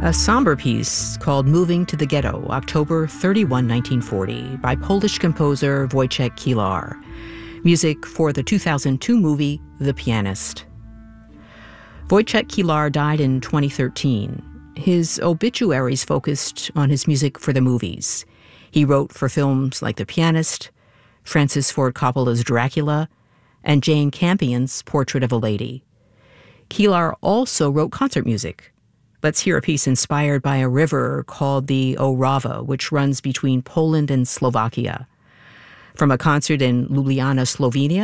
A somber piece called Moving to the Ghetto, October 31, 1940, by Polish composer Wojciech Kilar. Music for the 2002 movie The Pianist. Wojciech Kilar died in 2013. His obituaries focused on his music for the movies. He wrote for films like The Pianist, Francis Ford Coppola's Dracula, and Jane Campion's Portrait of a Lady. Kilar also wrote concert music. Let's hear a piece inspired by a river called the Orava, which runs between Poland and Slovakia. From a concert in Ljubljana, Slovenia,